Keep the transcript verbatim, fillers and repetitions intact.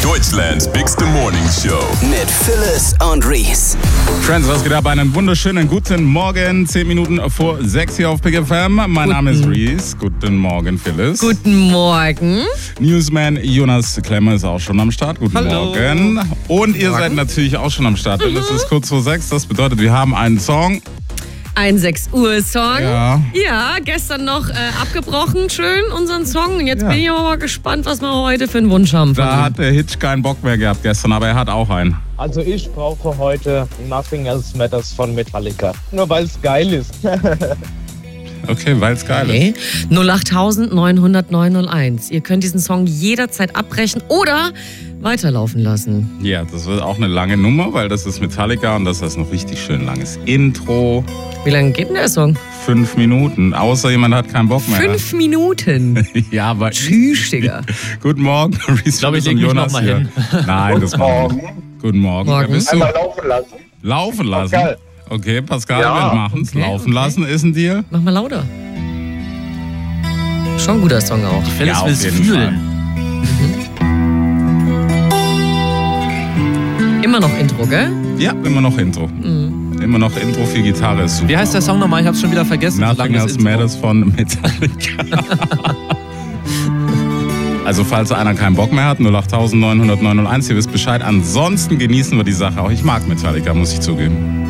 Deutschlands bigste Morning Show. Mit Phyllis und Reese. Friends, was geht ab? Einen wunderschönen guten Morgen. Zehn Minuten vor sechs hier auf Big F M. Mein guten. Name ist Reese. Guten Morgen, Phyllis. Guten Morgen. Newsman Jonas Klemmer ist auch schon am Start. Guten Hallo. Morgen. Und ihr Morgen. seid natürlich auch schon am Start. Denn Mhm. es ist kurz vor sechs. Das bedeutet, wir haben einen Song. Ein sechs Uhr Song. Ja. Ja, gestern noch äh, abgebrochen, schön, unseren Song. Und jetzt Ja. bin ich aber mal gespannt, was wir heute für einen Wunsch haben. Von Da ihm. hat der Hitch keinen Bock mehr gehabt gestern, aber er hat auch einen. Also ich brauche heute Nothing Else Matters von Metallica. Nur weil es geil ist. Okay, weil es geil Okay. null acht neun null null neun null eins. Ihr könnt diesen Song jederzeit abbrechen oder weiterlaufen lassen. ist. Ja, das wird auch eine lange Nummer, weil das ist Metallica und das ist noch richtig schön langes Intro. Wie lange geht denn der Song? Fünf Minuten, außer jemand hat keinen Bock mehr. Fünf Minuten. Ja, aber... Tschüss, Digga. Guten Morgen, Reese. Ich glaube, ich und leg mich Jonas noch mal hier. hin. Nein, das machen wir. Guten Morgen. Morgen. Wer bist du? Einmal laufen lassen. Laufen lassen? Pascal. Okay, Pascal, Ja. wir machen's. Okay, Laufen okay. lassen ist ein Deal. Mach mal lauter. Schon ein guter Song auch. Phyllis Ja, will auf es jeden fühlen. Immer noch Intro, gell? Ja, immer noch Intro. Mhm. Immer noch Intro, viel Gitarre ist super. Wie heißt der Song nochmal? Ich hab's schon wieder vergessen. so Nothing lange das Else Intro. Matters von Metallica. Also falls einer keinen Bock mehr hat, null acht neun null null neun null eins, ihr wisst Bescheid. Ansonsten genießen wir die Sache auch. Ich mag Metallica, muss ich zugeben.